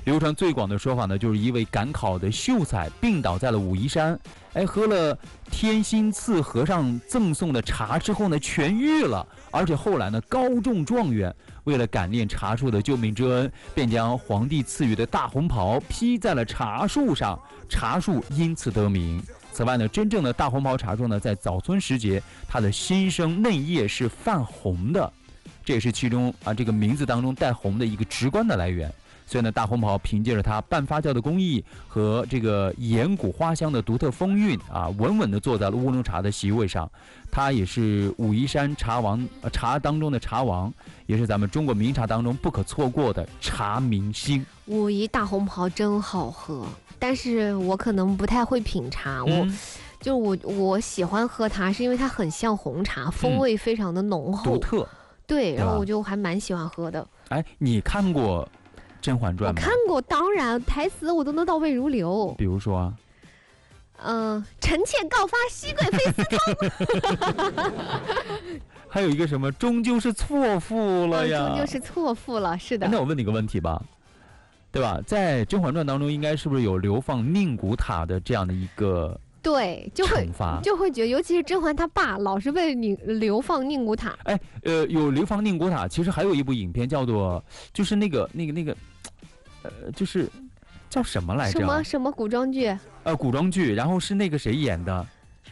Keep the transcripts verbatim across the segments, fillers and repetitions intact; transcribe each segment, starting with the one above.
流传最广的说法呢，就是一位赶考的秀才病倒在了武夷山，哎，喝了天心寺和尚赠送的茶之后呢，痊愈了，而且后来呢高中状元。为了感念茶树的救命之恩，便将皇帝赐予的大红袍披在了茶树上，茶树因此得名。此外呢，真正的大红袍茶树呢，在早春时节，它的新生嫩叶是泛红的，这也是其中啊这个名字当中带红的一个直观的来源。所以呢，大红袍凭借着它半发酵的工艺和这个岩谷花香的独特风韵啊，稳稳地坐在了乌龙茶的席位上。它也是武夷山茶王、呃、茶当中的茶王，也是咱们中国名茶当中不可错过的茶明星。 武夷大红袍真好喝，但是我可能不太会品茶， 嗯、 我就我我喜欢喝它，是因为它很像红茶，风味非常的浓厚、 嗯、独特。 对，然后我就还蛮喜欢喝的。 哎，你看过《甄嬛传》吗？ 我看过，当然台词我都能倒背如流。 比如说啊， 嗯、呃，臣妾告发熹贵妃私通。 还有一个什么，终究是错付了呀、 嗯，终究是错付了，是的。 那我问你个问题吧，对吧？在《甄嬛传》当中，应该是不是有流放宁古塔的这样的一个？ 对，就会就会觉得，尤其是甄嬛她爸老是被你流放宁古塔。 哎，呃，有流放宁古塔，其实还有一部影片叫做，就是那个那个那个，呃，就是叫什么来着？ 什么什么古装剧？ 呃，古装剧，然后是那个谁演的？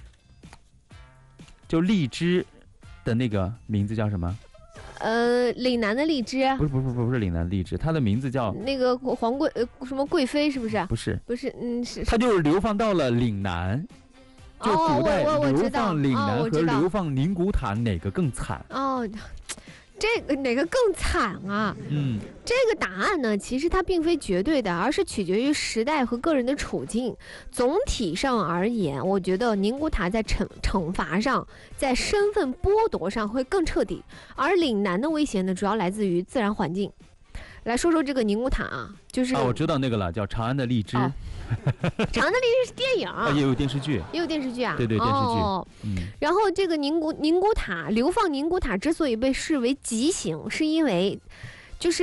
就荔枝的那个名字叫什么？ 呃，岭南的荔枝。 不是不是不是不是岭南荔枝，它的名字叫那个皇贵呃什么贵妃是不是？ 不是不是，嗯是。 它就是流放到了岭南。就古代流放岭南和流放宁古塔哪个更惨？ 哦，这个哪个更惨啊？ 嗯， 这个答案呢，其实它并非绝对的，而是取决于时代和个人的处境。总体上而言，我觉得宁古塔在惩惩罚上，在身份剥夺上会更彻底，而岭南的威胁呢，主要来自于自然环境。来说说这个宁古塔啊，就是啊，我知道那个了，叫《长安的荔枝》。 哦长安的荔枝是电影、啊， 也有电视剧， 也有电视剧啊。 对对，电视剧。 哦、嗯。然后这个宁古宁古塔流放宁古塔之所以被视为极刑，是因为，就是，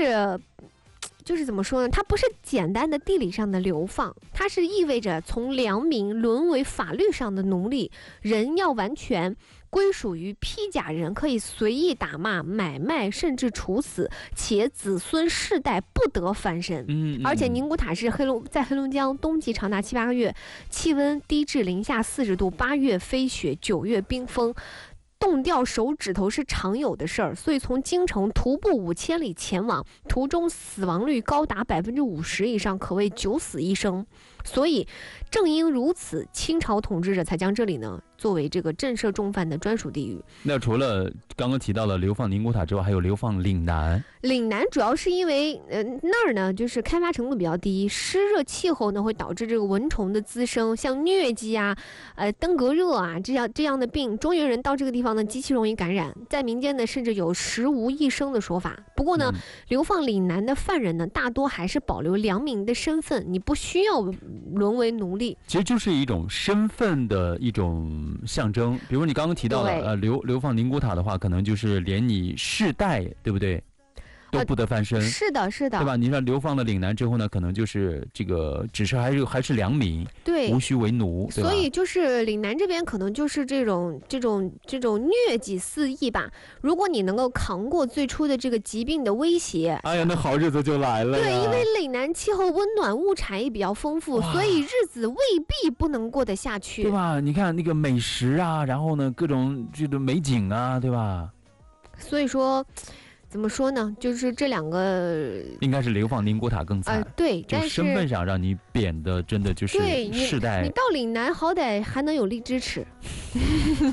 就是怎么说呢？它不是简单的地理上的流放，它是意味着从良民沦为法律上的奴隶，人要完全归属于披甲人，可以随意打骂、买卖，甚至处死，且子孙世代不得翻身。 嗯，嗯而且宁古塔是黑龙在黑龙江，冬季长达七八个月，气温低至零下四十度，八月飞雪，九月冰封。冻掉手指头是常有的事儿，所以从京城徒步五千里前往，途中死亡率高达百分之五十以上，可谓九死一生。所以正因如此，清朝统治者才将这里呢作为这个震慑重犯的专属地域。 那除了刚刚提到了流放宁古塔之外，还有流放岭南。 岭南主要是因为呃那儿呢就是开发程度比较低，湿热气候呢会导致这个蚊虫的滋生，像疟疾啊、呃登革热啊这样这样的病，中原人到这个地方呢极其容易感染，在民间呢甚至有十无一生的说法。不过呢，嗯、流放岭南的犯人呢大多还是保留良民的身份，你不需要沦为奴隶， 其实就是一种身份的一种象征。比如你刚刚提到的呃流流放宁古塔的话，可能就是连你世代，对不对？都不得翻身、呃、 是的是的， 对吧？你说流放了岭南之后呢，可能就是这个只是还是还是良民， 对， 无需为奴，对吧？ 所以就是岭南这边可能就是这种这种这种疟疾四溢吧。如果你能够扛过最初的这个疾病的威胁， 哎呀，那好日子就来了。 对，因为岭南气候温暖，物产也比较丰富，所以日子未必不能过得下去， 对吧？你看那个美食啊，然后呢各种这个美景啊，对吧？ 所以说。怎么说呢？就是这两个应该是流放宁古塔更惨、 呃、对， 就身份上让你贬的真的就是世代。 你到岭南好歹还能有荔枝吃